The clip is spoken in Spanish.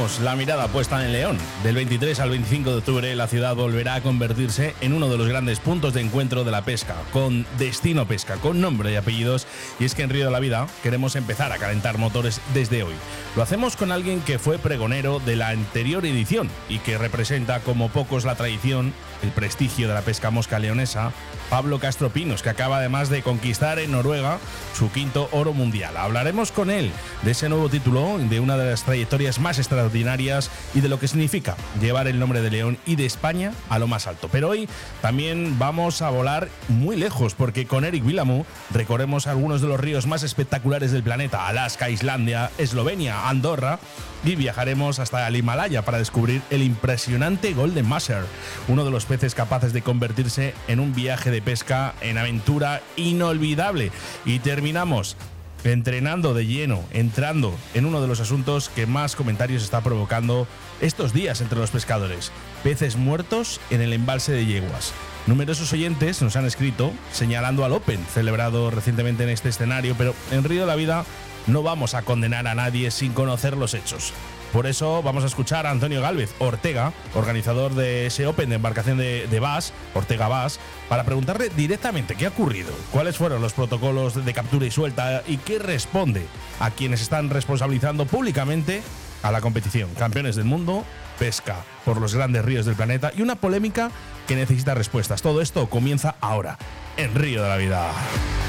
tenemos la mirada puesta en León. Del 23 al 25 de octubre la ciudad volverá a convertirse en uno de los grandes puntos de encuentro de la pesca, con destino pesca, con nombre y apellidos. Y es que en Río de la Vida queremos empezar a calentar motores desde hoy. Lo hacemos con alguien que fue pregonero de la anterior edición y que representa como pocos la tradición, el prestigio de la pesca mosca leonesa, Pablo Castro Pinos, que acaba además de conquistar en Noruega su quinto oro mundial. Hablaremos con él de ese nuevo título, de una de las trayectorias más extraordinarias y de lo que significa llevar el nombre de León y de España a lo más alto. Pero hoy también vamos a volar muy lejos, porque con Eric Vilamú recorremos algunos de los ríos más espectaculares del planeta: Alaska, Islandia, Eslovenia, Andorra, y viajaremos hasta el Himalaya para descubrir el impresionante Golden Musher, uno de los peces capaces de convertirse en un viaje de pesca en aventura inolvidable. Y terminamos entrenando de lleno, entrando en uno de los asuntos que más comentarios está provocando estos días entre los pescadores: peces muertos en el embalse de Yeguas. Numerosos oyentes nos han escrito señalando al Open celebrado recientemente en este escenario, pero en Río de la Vida no vamos a condenar a nadie sin conocer los hechos. Por eso vamos a escuchar a Antonio Gálvez Ortega, organizador de ese Open de embarcación de Bass, Ortega Bass, para preguntarle directamente qué ha ocurrido, cuáles fueron los protocolos de captura y suelta y qué responde a quienes están responsabilizando públicamente a la competición. Campeones del mundo, pesca por los grandes ríos del planeta y una polémica que necesita respuestas. Todo esto comienza ahora, en Río de la Vida.